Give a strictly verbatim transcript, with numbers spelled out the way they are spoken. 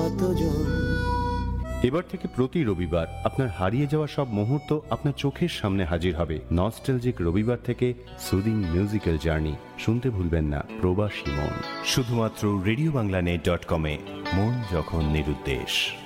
কতজন। এবার থেকে প্রতি রবিবার আপনার হারিয়ে যাওয়া সব মুহূর্ত আপনার চোখের সামনে হাজির হবে। নস্টালজিক রবিবার থেকে সুদিং মিউজিক্যাল জার্নি শুনতে ভুলবেন না প্রবাসী মন, শুধুমাত্র রেডিও বাংলা নেট ডট কমে। মন যখন নিরুদ্দেশ।